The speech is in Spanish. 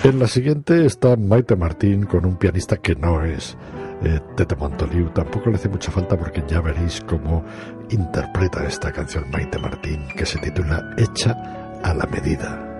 En la siguiente está Maite Martín con un pianista que no es Tete Montoliu. Tampoco le hace mucha falta porque ya veréis cómo interpreta esta canción Maite Martín, que se titula Hecha a la medida.